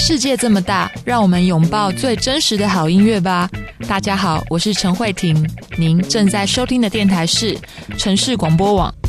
世界这么大，让我们拥抱最真实的好音乐吧。大家好，我是陈慧婷，您正在收听的电台是城市广播网